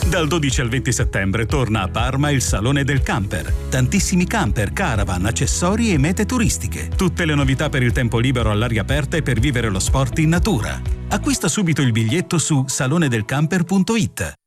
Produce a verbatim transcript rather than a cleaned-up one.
Dal dodici al venti settembre torna a Parma il Salone del Camper. Tantissimi camper, caravan, accessori e mete turistiche. Tutte le novità per il tempo libero all'aria aperta e per vivere lo sport in natura. Acquista subito il biglietto su salone del camper punto it.